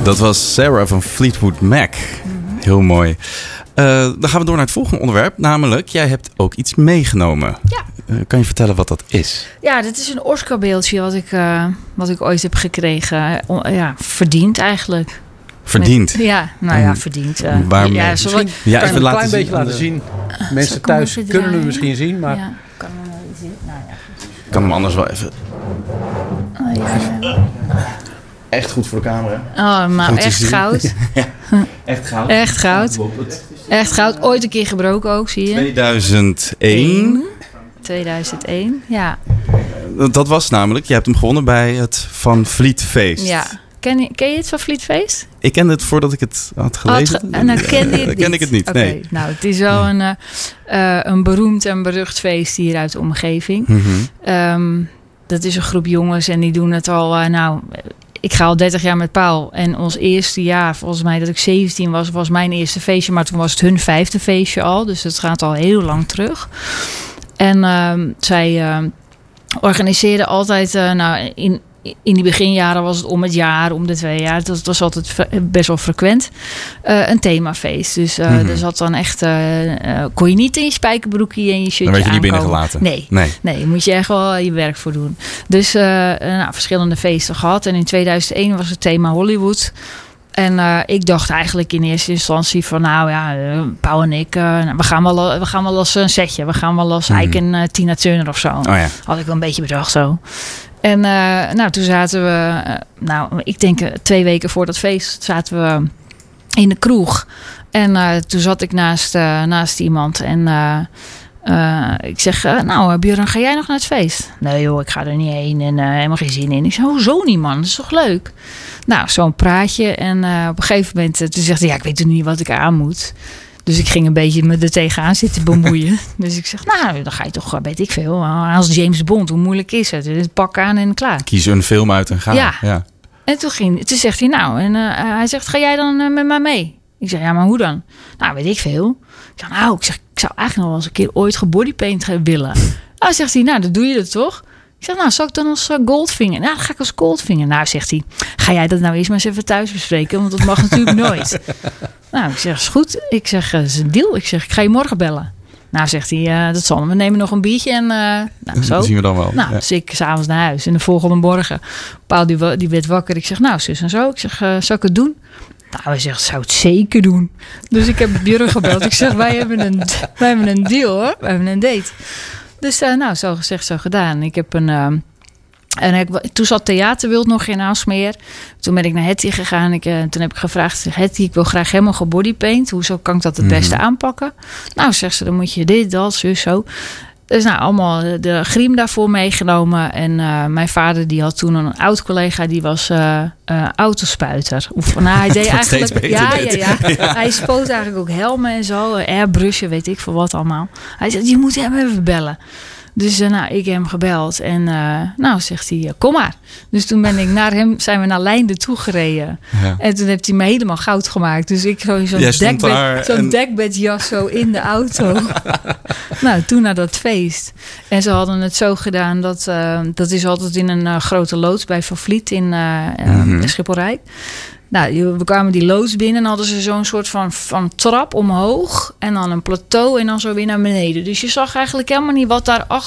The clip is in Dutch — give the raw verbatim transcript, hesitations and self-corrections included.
Dat was Sarah van Fleetwood Mac. Mm-hmm. Heel mooi. Uh, dan gaan we door naar het volgende onderwerp. Namelijk, jij hebt ook iets meegenomen. Ja. Uh, kan je vertellen wat dat is? Ja, dit is een Oscar-beeldje wat ik, uh, wat ik ooit heb gekregen. O, ja, verdiend eigenlijk. Verdiend? Met, ja, nou ja, verdiend. Uh, Waarom? Ja, misschien ja, kan je even een klein zien. beetje laten zien. Mensen thuis kunnen hem misschien zien, maar... Ja, kan hem wel zien. Nou ja. Ik kan hem anders wel even... Oh, ja, ja. Echt goed voor de camera. Oh, maar echt goud. Ja, echt goud. Echt goud. Echt goud. Ooit een keer gebroken ook, zie je. tweeduizend één. tweeduizend één, ja. Dat was namelijk, je hebt hem gewonnen bij het Van Vliet Feest. Ja. Ken je, ken je het Van Vliet Feest? Ik kende het voordat ik het had gelezen. Oh, en dan kende je het ken ik het niet, okay. nee. Nou, het is wel een, uh, uh, een beroemd en berucht feest hier uit de omgeving. Mm-hmm. Um, dat is een groep jongens en die doen het al, uh, nou... Ik ga al dertig jaar met Paul. En ons eerste jaar, volgens mij dat ik zeventien was, was mijn eerste feestje. Maar toen was het hun vijfde feestje al. Dus het gaat al heel lang terug. En uh, zij uh, organiseerden altijd, uh, nou in, in die beginjaren was het om het jaar, om de twee jaar. Dat was altijd best wel frequent. Uh, een themafeest. Dus uh, mm-hmm. er zat dan echt, uh, uh, kon je niet in je spijkerbroekje en je shirtje dan werd je niet aankomen. binnengelaten? Nee, nee. nee, moet je echt wel je werk voor doen. Dus uh, nou, verschillende feesten gehad. En in tweeduizend één was het thema Hollywood. En uh, ik dacht eigenlijk in eerste instantie van nou ja, uh, Paul en ik, uh, we, gaan wel, we gaan wel als een setje. We gaan wel als mm-hmm. Ike en uh, Tina Turner of zo. Oh ja. Had ik wel een beetje bedacht zo. En uh, nou, toen zaten we, uh, nou, ik denk uh, twee weken voor dat feest zaten we in de kroeg. En uh, toen zat ik naast, uh, naast iemand en uh, uh, ik zeg, uh, nou Björn, ga jij nog naar het feest? Nee joh, ik ga er niet heen en uh, helemaal geen zin in. Ik zeg, hoezo niet man, dat is toch leuk? Nou, zo'n praatje en uh, op een gegeven moment, uh, toen zegt hij, ja, ik weet er niet wat ik aan moet. Dus ik ging een beetje me er tegenaan zitten bemoeien. Dus ik zeg, nou, dan ga je toch, weet ik veel. Als James Bond, hoe moeilijk is het? Het pak aan en klaar. Kies een film uit en ga. Ja. ja. En toen, ging, toen zegt hij, nou, en uh, hij zegt, ga jij dan uh, met mij mee? Ik zeg, ja, maar hoe dan? Nou, weet ik veel. Ik zeg, nou, ik, zeg, ik zou eigenlijk nog wel eens een keer ooit gebodypaint willen. Nou, zegt hij, nou, dan doe je dat toch? Ik zeg, nou, zal ik dan als uh, Goldfinger? Nou, dan ga ik als Goldfinger. Nou, zegt hij, ga jij dat nou eerst maar eens even thuis bespreken? Want dat mag natuurlijk nooit. Nou, ik zeg, is goed. Ik zeg, dat is een deal. Ik zeg, ik ga je morgen bellen. Nou, zegt hij, uh, dat zal. We nemen nog een biertje en uh, nou, zo. Dat zien we dan wel. Nou, ja. dus ik s'avonds naar huis. En de volgende morgen, Paul die, die werd wakker. Ik zeg, nou, zus en zo. Ik zeg, uh, zal ik het doen? Nou, hij zegt, zou het zeker doen. Dus ik heb Björn gebeld. Ik zeg, wij hebben een, wij hebben een deal, hoor. We hebben een date. Dus uh, nou, zo gezegd, zo gedaan. Ik heb een... Uh, En ik, toen zat Theaterwild nog in Aalsmeer. Toen ben ik naar Hetty gegaan. Ik, uh, toen heb ik gevraagd, Hetty, ik wil graag helemaal gebodypaint. Hoezo kan ik dat het beste mm-hmm. aanpakken? Nou, zegt ze, dan moet je dit, dat, zus, zo. Dus nou, allemaal de griem daarvoor meegenomen. En uh, mijn vader die had toen een oud collega, die was uh, uh, autospuiter. Of, nou, hij deed eigenlijk. Ja, ja, ja, ja. Hij spoot eigenlijk ook helmen en zo. Airbrushen, weet ik veel wat allemaal. Hij zei, je moet hem even bellen. Dus uh, nou, ik heb hem gebeld en uh, nou zegt hij, uh, kom maar. Dus toen ben ik naar hem, zijn we naar Leiden toegereden. Ja. En toen heeft hij me helemaal goud gemaakt. Dus ik zo zo'n, dekbed, zo'n en... dekbedjas zo in de auto. Nou, toen naar dat feest. En ze hadden het zo gedaan, dat, uh, dat is altijd in een uh, grote loods bij Van Vliet in uh, mm-hmm. uh, Schipholrijk. Nou, we kwamen die loods binnen en hadden ze zo'n soort van, van trap omhoog. En dan een plateau en dan zo weer naar beneden. Dus je zag eigenlijk helemaal niet wat daar achter